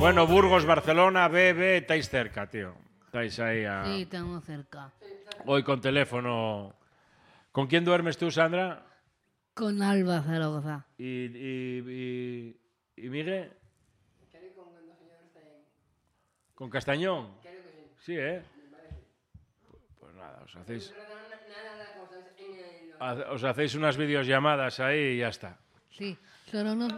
Bueno, Burgos, Barcelona, estáis cerca, tío. Estáis ahí a... Sí, estamos cerca. Hoy con teléfono. ¿Con quién duermes tú, Sandra? Con Alba Zaragoza. ¿Y Miguel? ¿Con Castañón? Sí, ¿eh? Pues nada, os hacéis unas videollamadas ahí y ya está. Sí, solo nos...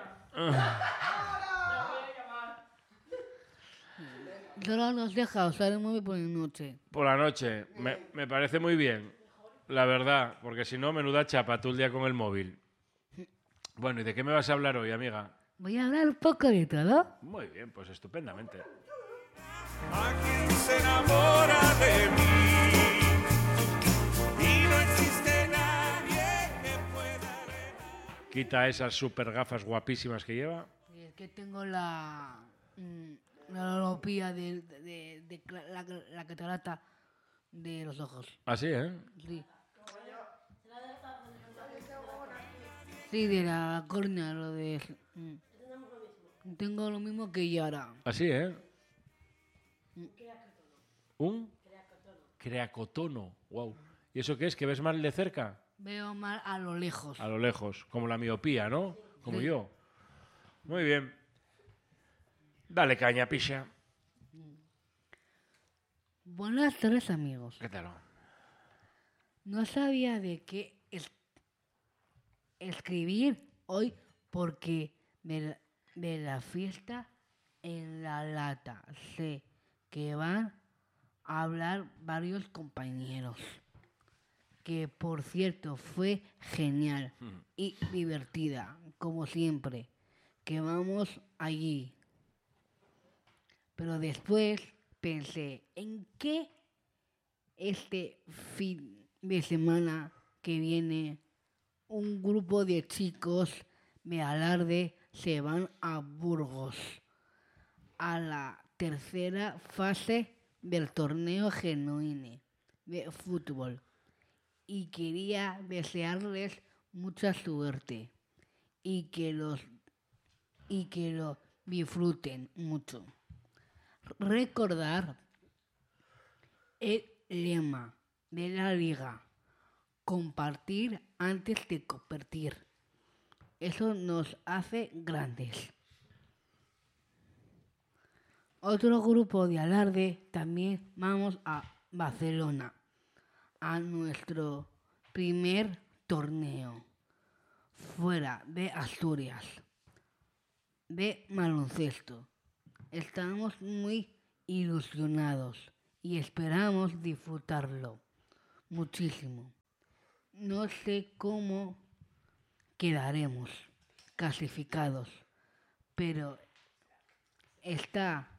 Solo nos deja usar el móvil por la noche. Por la noche. Me parece muy bien, la verdad, porque si no, menuda chapa tú el día con el móvil. Bueno, ¿y de qué me vas a hablar hoy, amiga? Voy a hablar un poco de todo. Muy bien, pues estupendamente. ¿A quién se enamora de mí? Y no existe nadie que pueda... Quita esas super gafas guapísimas que lleva. Y es que tengo la miopía de la catarata de los ojos. Así, ¿eh? Sí. Sí, de la córnea, lo de... Tengo lo mismo que Yara. Así, ¿eh? ¿Un? Creacotono. Wow. ¿Y eso qué es? ¿Que ves mal de cerca? Veo mal a lo lejos. A lo lejos. Como la miopía, ¿no? Como Sí. yo. Muy bien. Dale caña, picha. Buenas tardes, amigos. ¿Qué tal? No sabía de qué escribir hoy porque de la fiesta en la lata sé que van a hablar varios compañeros. Que por cierto fue genial y divertida, como siempre, que vamos allí. Pero después pensé en qué este fin de semana que viene un grupo de chicos de Alarde se van a Burgos a la tercera fase del torneo genuino de fútbol y quería desearles mucha suerte y que lo disfruten mucho. Recordar el lema de la liga: compartir antes de competir. Eso nos hace grandes. Otro grupo de Alarde también vamos a Barcelona a nuestro primer torneo fuera de Asturias de baloncesto. Estamos muy ilusionados y esperamos disfrutarlo muchísimo. No sé cómo quedaremos clasificados, pero está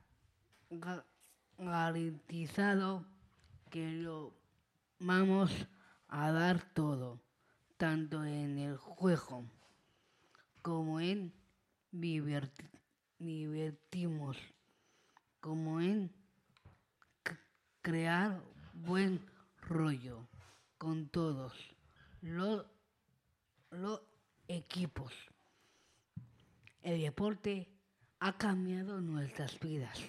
garantizado que lo vamos a dar todo, tanto en el juego como en divertimos, como en crear buen rollo con todos los equipos. El deporte ha cambiado nuestras vidas,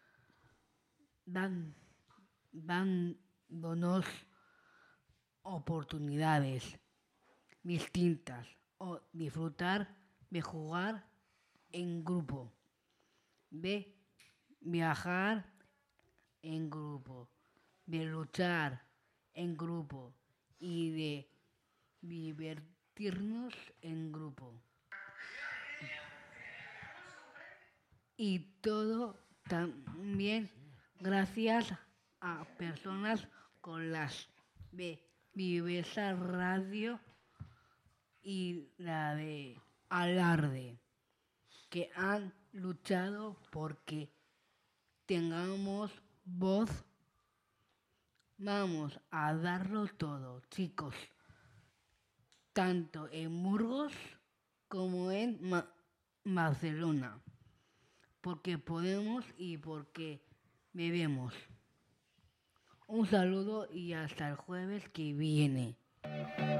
dándonos oportunidades distintas o disfrutar de jugar en grupo, de viajar en grupo, de luchar en grupo y de divertirnos en grupo. Y todo también gracias a personas con las de Vivesa Radio y la de Alarde, que han luchado porque tengamos voz. Vamos a darlo todo, chicos, tanto en Burgos como en Barcelona, porque podemos y porque debemos. Un saludo y hasta el jueves que viene.